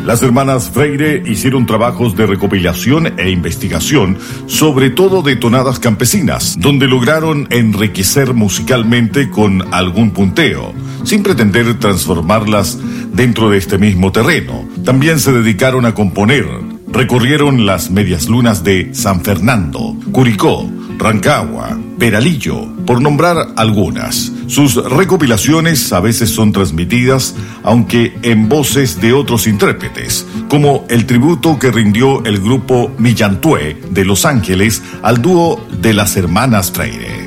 Las hermanas Freire hicieron trabajos de recopilación e investigación, sobre todo de tonadas campesinas, donde lograron enriquecer musicalmente con algún punteo, sin pretender transformarlas dentro de este mismo terreno. También se dedicaron a componer. Recorrieron las medias lunas de San Fernando, Curicó, Rancagua, Peralillo, por nombrar algunas. Sus recopilaciones a veces son transmitidas, aunque en voces de otros intérpretes, como el tributo que rindió el grupo Millantué de Los Ángeles al dúo de las hermanas Freire.